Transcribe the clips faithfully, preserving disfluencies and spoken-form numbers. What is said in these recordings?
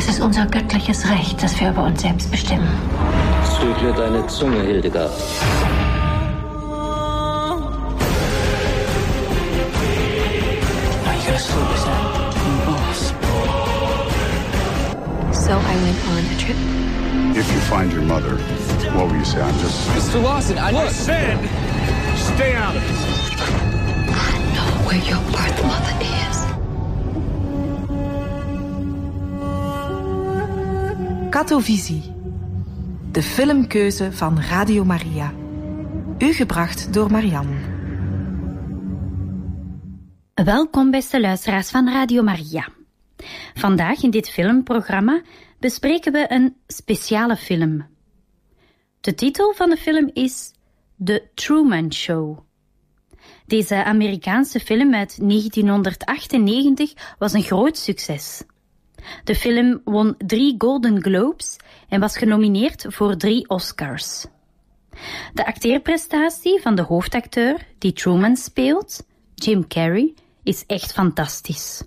Es ist unser göttliches Recht, dass wir über uns selbst bestimmen. Zügle deine Zunge, Hildegard. So I went on a trip. If you find your mother, what will you say? I'm just... Mister Lawson, I... Look, said, stay out of this. I know where your birth mother is. Katovisie. De filmkeuze van Radio Maria. U gebracht door Marianne. Welkom beste luisteraars van Radio Maria. Vandaag in dit filmprogramma bespreken we een speciale film. De titel van de film is The Truman Show. Deze Amerikaanse film uit negentienhonderdachtennegentig was een groot succes. De film won drie Golden Globes en was genomineerd voor drie Oscars. De acteerprestatie van de hoofdacteur die Truman speelt, Jim Carrey, is echt fantastisch.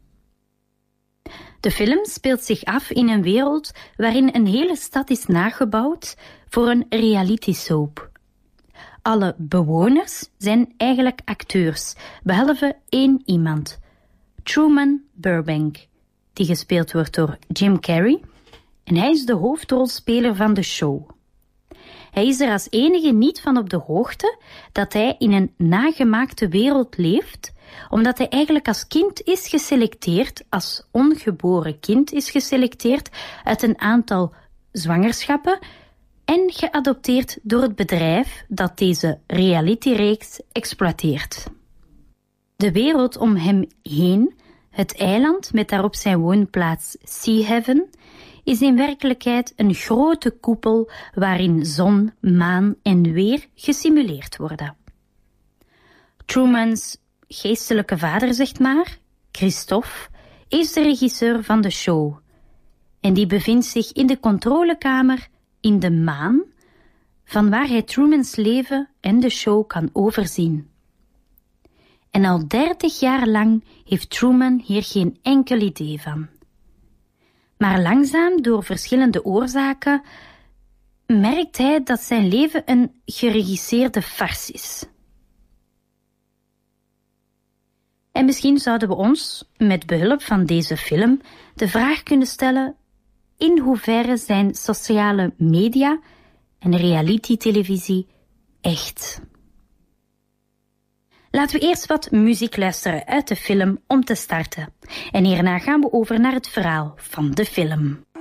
De film speelt zich af in een wereld waarin een hele stad is nagebouwd voor een reality soap. Alle bewoners zijn eigenlijk acteurs, behalve één iemand, Truman Burbank, die gespeeld wordt door Jim Carrey, en hij is de hoofdrolspeler van de show. Hij is er als enige niet van op de hoogte dat hij in een nagemaakte wereld leeft, omdat hij eigenlijk als kind is geselecteerd, als ongeboren kind is geselecteerd uit een aantal zwangerschappen en geadopteerd door het bedrijf dat deze realityreeks exploiteert. De wereld om hem heen, het eiland met daarop zijn woonplaats Sea Heaven, is in werkelijkheid een grote koepel waarin zon, maan en weer gesimuleerd worden. Trumans geestelijke vader, zeg maar, Christophe, is de regisseur van de show. En die bevindt zich in de controlekamer in de maan, van waar hij Trumans leven en de show kan overzien. En al dertig jaar lang heeft Truman hier geen enkel idee van. Maar langzaam, door verschillende oorzaken, merkt hij dat zijn leven een geregisseerde farce is. En misschien zouden we ons, met behulp van deze film, de vraag kunnen stellen: in hoeverre zijn sociale media en reality-televisie echt? Laten we eerst wat muziek luisteren uit de film om te starten. En hierna gaan we over naar het verhaal van de film.